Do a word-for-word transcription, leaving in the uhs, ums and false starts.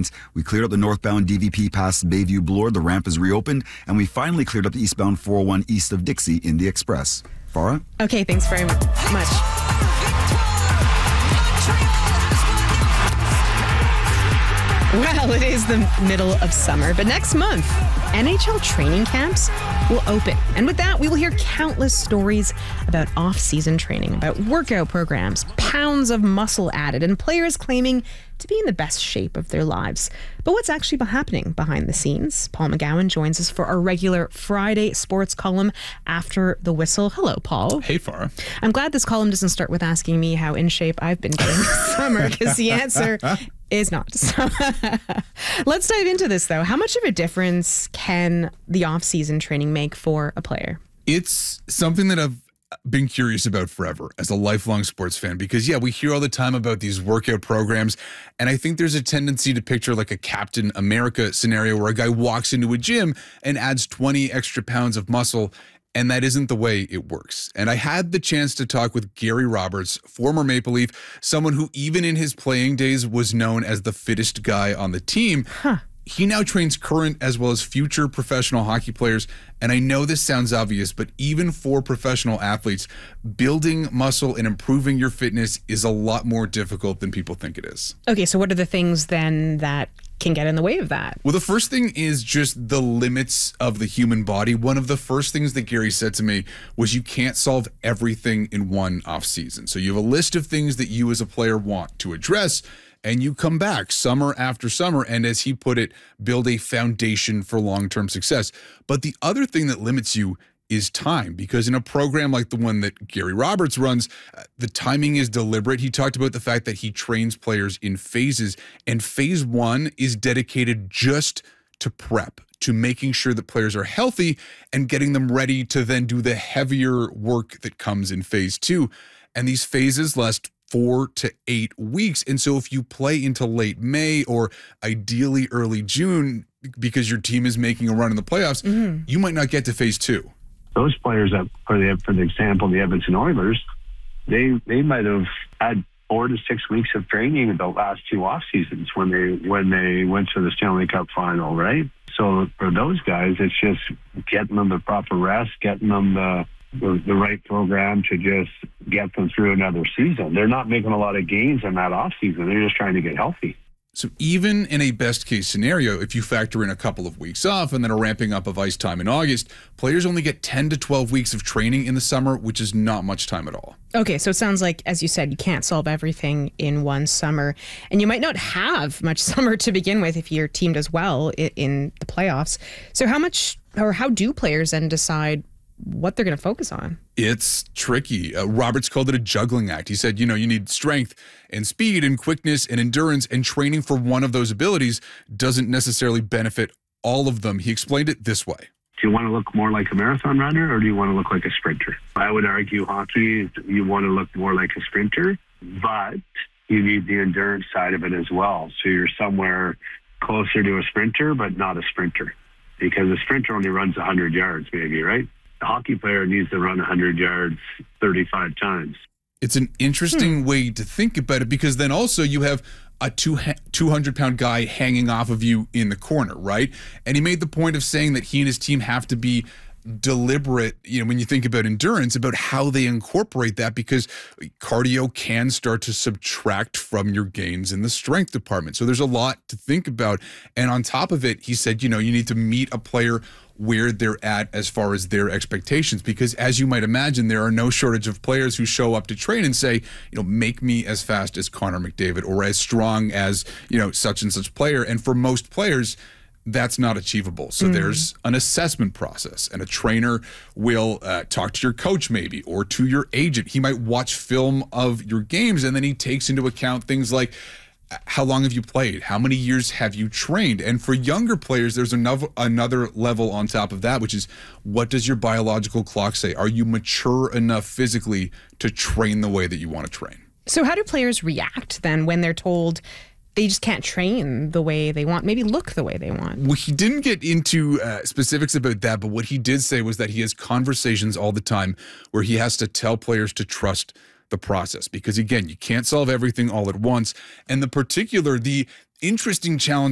lanes. We cleared up the northbound D V P past Bayview Bloor. The ramp is reopened. And we finally cleared up the eastbound four oh one east of Dixie in the Express. Farah? Okay, thanks very much. Well, it is the middle of summer, but next month, N H L training camps will open. And with that, we will hear countless stories about off-season training, about workout programs, pounds of muscle added, and players claiming to be in the best shape of their lives. But what's actually happening behind the scenes? Paul McGowan joins us for our regular Friday sports column after the whistle. Hello, Paul. Hey, Farah. I'm glad this column doesn't start with asking me how in shape I've been getting this summer, because the answer is not. So let's dive into this, though. How much of a difference can the off-season training make for a player? It's something that I've been curious about forever as a lifelong sports fan, because yeah, we hear all the time about these workout programs, and I think there's a tendency to picture like a Captain America scenario where a guy walks into a gym and adds twenty extra pounds of muscle, and that isn't the way it works. And I had the chance to talk with Gary Roberts, former Maple Leaf, someone who even in his playing days was known as the fittest guy on the team. Huh. He now trains current as well as future professional hockey players. And I know this sounds obvious, but even for professional athletes, building muscle and improving your fitness is a lot more difficult than people think it is. Okay, so what are the things then that can get in the way of that? Well, the first thing is just the limits of the human body. One of the first things that Gary said to me was you can't solve everything in one off season. So you have a list of things that you as a player want to address, and you come back summer after summer, and as he put it, build a foundation for long-term success. But the other thing that limits you is time, because in a program like the one that Gary Roberts runs, uh, the timing is deliberate. He talked about the fact that he trains players in phases, and phase one is dedicated just to prep, to making sure that players are healthy and getting them ready to then do the heavier work that comes in phase two. And these phases last four to eight weeks. And so if you play into late May or ideally early June because your team is making a run in the playoffs, mm-hmm. you might not get to phase two. Those players, that, for the for the example, the Edmonton Oilers, they they might have had four to six weeks of training in the last two off seasons when they when they went to the Stanley Cup final, right? So for those guys, it's just getting them the proper rest, getting them the The, the right program to just get them through another season. They're not making a lot of gains in that off season. They're just trying to get healthy. So even in a best case scenario, if you factor in a couple of weeks off and then a ramping up of ice time in August, players only get ten to twelve weeks of training in the summer, which is not much time at all. Okay, so it sounds like, as you said, you can't solve everything in one summer, and you might not have much summer to begin with if your team does well in the playoffs. So how much, or how do players then decide what they're going to focus on? It's tricky. Uh, Roberts called it a juggling act. He said, you know, you need strength and speed and quickness and endurance, and training for one of those abilities doesn't necessarily benefit all of them. He explained it this way. Do you want to look more like a marathon runner, or do you want to look like a sprinter? I would argue hockey, you want to look more like a sprinter, but you need the endurance side of it as well. So you're somewhere closer to a sprinter, but not a sprinter, because a sprinter only runs one hundred yards maybe, right? A hockey player needs to run one hundred yards thirty-five times. It's an interesting hmm. way to think about it, because then also you have a two, 200-pound guy hanging off of you in the corner, right? And he made the point of saying that he and his team have to be deliberate, you know, when you think about endurance, about how they incorporate that, because cardio can start to subtract from your gains in the strength department. So there's a lot to think about. And on top of it, he said, you know, you need to meet a player where they're at as far as their expectations, because as you might imagine, there are no shortage of players who show up to train and say, you know, make me as fast as Connor McDavid or as strong as, you know, such and such player. And for most players, that's not achievable. So mm. there's an assessment process, and a trainer will uh, talk to your coach maybe, or to your agent. He might watch film of your games, and then he takes into account things like, how long have you played? How many years have you trained? And for younger players, there's another another level on top of that, which is, what does your biological clock say? Are you mature enough physically to train the way that you want to train? So how do players react then when they're told they just can't train the way they want, maybe look the way they want? Well, he didn't get into uh, specifics about that, but what he did say was that he has conversations all the time where he has to tell players to trust the process, because again, you can't solve everything all at once. And the particular, the interesting challenge